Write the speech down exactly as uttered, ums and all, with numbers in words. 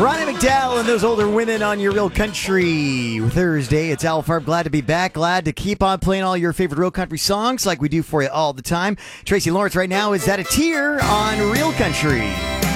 Ronnie McDowell and those older women on your Real Country Thursday. It's Al Farb. Glad to be back. Glad to keep on playing all your favorite Real Country songs like we do for you all the time. Tracy Lawrence right now is at a tier on Real Country.